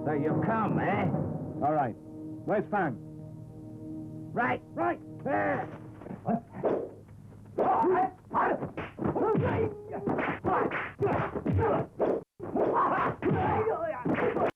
So you come, eh? All right. Where's Fang? Right, right, there.